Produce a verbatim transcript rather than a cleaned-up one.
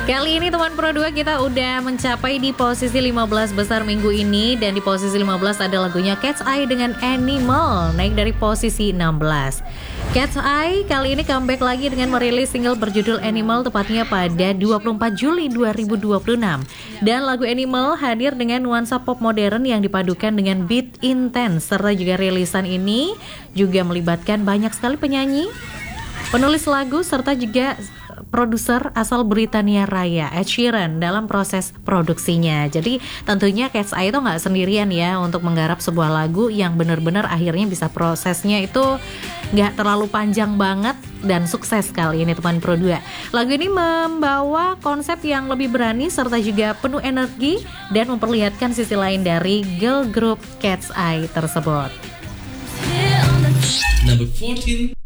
Kali ini teman Pro dua kita udah mencapai di posisi lima belas besar minggu ini. Dan di posisi lima belas ada lagunya Cat's Eye dengan Animal, naik dari posisi enam belas. Cat's Eye kali ini comeback lagi dengan merilis single berjudul Animal tepatnya pada dua puluh empat Juli dua ribu dua puluh enam. Dan lagu Animal hadir dengan nuansa pop modern yang dipadukan dengan beat intense. Serta juga rilisan ini juga melibatkan banyak sekali penyanyi, penulis lagu, serta juga produser asal Britania Raya, Ed Sheeran, dalam proses produksinya. Jadi tentunya Cat's Eye itu nggak sendirian ya untuk menggarap sebuah lagu yang benar-benar akhirnya bisa prosesnya itu nggak terlalu panjang banget dan sukses kali ini teman Pro dua. Lagu ini membawa konsep yang lebih berani serta juga penuh energi dan memperlihatkan sisi lain dari girl group Cat's Eye tersebut. Number fourteen.